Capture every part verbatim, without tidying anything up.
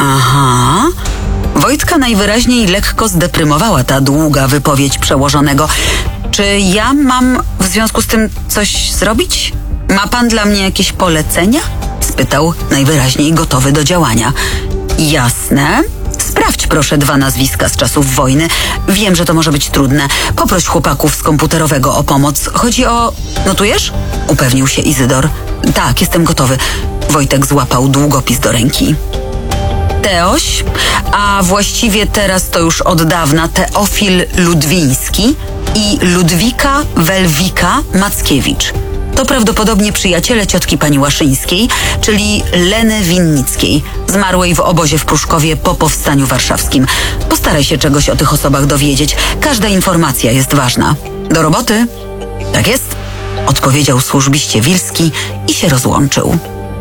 Aha. Wojtka najwyraźniej lekko zdeprymowała ta długa wypowiedź przełożonego. Czy ja mam w związku z tym coś zrobić? Ma pan dla mnie jakieś polecenia? Spytał najwyraźniej gotowy do działania. Jasne. Sprawdź proszę dwa nazwiska z czasów wojny. Wiem, że to może być trudne. Poproś chłopaków z komputerowego o pomoc. Chodzi o... Notujesz? Upewnił się Izydor. Tak, jestem gotowy. Wojtek złapał długopis do ręki. Teoś, a właściwie teraz to już od dawna Teofil Ludwiński i Ludwika Welwika Mackiewicz. To prawdopodobnie przyjaciele ciotki pani Łaszyńskiej, czyli Leny Winnickiej, zmarłej w obozie w Pruszkowie po powstaniu warszawskim. Postaraj się czegoś o tych osobach dowiedzieć. Każda informacja jest ważna. Do roboty? Tak jest, odpowiedział służbiście Wilski i się rozłączył.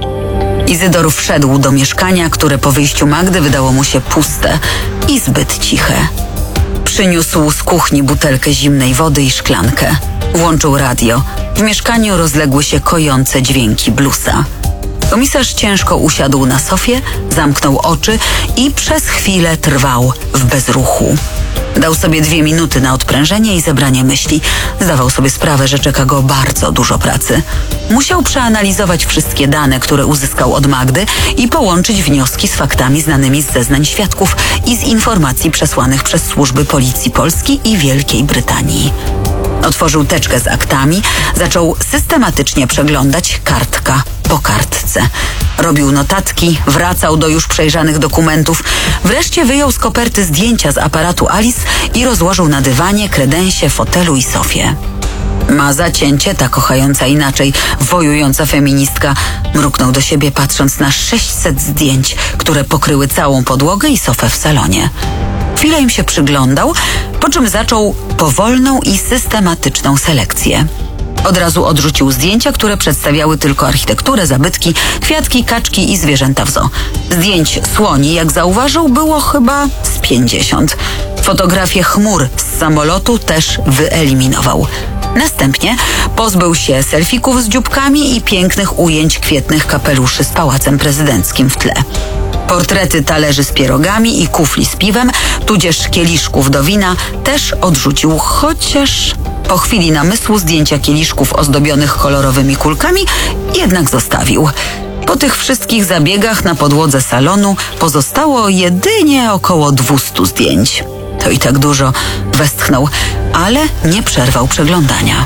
Izydor wszedł do mieszkania, które po wyjściu Magdy wydało mu się puste i zbyt ciche. Przyniósł z kuchni butelkę zimnej wody i szklankę. Włączył radio. W mieszkaniu rozległy się kojące dźwięki bluesa. Komisarz ciężko usiadł na sofie, zamknął oczy i przez chwilę trwał w bezruchu. Dał sobie dwie minuty na odprężenie i zebranie myśli. Zdawał sobie sprawę, że czeka go bardzo dużo pracy. Musiał przeanalizować wszystkie dane, które uzyskał od Magdy i połączyć wnioski z faktami znanymi z zeznań świadków i z informacji przesłanych przez służby policji Polski i Wielkiej Brytanii. Otworzył teczkę z aktami, zaczął systematycznie przeglądać kartka po kartce. Robił notatki, wracał do już przejrzanych dokumentów. Wreszcie wyjął z koperty zdjęcia z aparatu Alice i rozłożył na dywanie, kredensie, fotelu i sofie. Ma zacięcie, ta kochająca inaczej, wojująca feministka. Mruknął do siebie, patrząc na sześćset zdjęć, które pokryły całą podłogę i sofę w salonie. Chwilę im się przyglądał, po czym zaczął powolną i systematyczną selekcję. Od razu odrzucił zdjęcia, które przedstawiały tylko architekturę, zabytki, kwiatki, kaczki i zwierzęta w zoo. Zdjęć słoni, jak zauważył, było chyba z pięćdziesiąt. Fotografie chmur z samolotu też wyeliminował. Następnie pozbył się selfików z dzióbkami i pięknych ujęć kwietnych kapeluszy z pałacem prezydenckim w tle. Portrety talerzy z pierogami i kufli z piwem, tudzież kieliszków do wina też odrzucił, chociaż po chwili namysłu zdjęcia kieliszków ozdobionych kolorowymi kulkami jednak zostawił. Po tych wszystkich zabiegach na podłodze salonu pozostało jedynie około dwustu zdjęć. To i tak dużo, westchnął, ale nie przerwał przeglądania.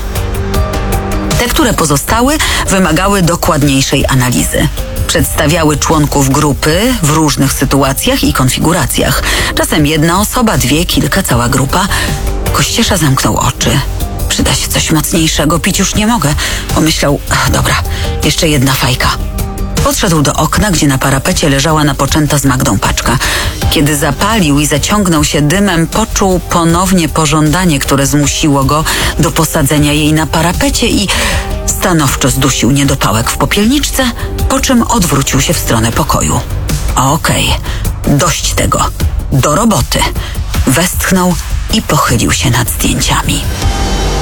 Te, które pozostały, wymagały dokładniejszej analizy. Przedstawiały członków grupy w różnych sytuacjach i konfiguracjach. Czasem jedna osoba, dwie, kilka, cała grupa. Kościesza zamknął oczy. Przyda się coś mocniejszego, pić już nie mogę. Pomyślał, dobra, jeszcze jedna fajka. Podszedł do okna, gdzie na parapecie leżała napoczęta z Magdą paczka. Kiedy zapalił i zaciągnął się dymem, poczuł ponownie pożądanie, które zmusiło go do posadzenia jej na parapecie i stanowczo zdusił niedopałek w popielniczce, po czym odwrócił się w stronę pokoju. Okej, okay, dość tego. Do roboty. Westchnął i pochylił się nad zdjęciami.